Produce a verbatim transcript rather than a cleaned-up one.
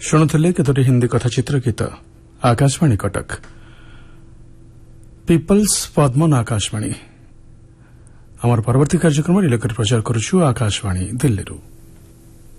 शुणुले केतोटी हिंदी कथाचित्र गीत आकाशवाणी कटक पीपल्स पद्मन आकाशवाणी आमर परवर्ती कार्यक्रम रिलेकट प्रचार करुछु आकाशवाणी दिल्ली।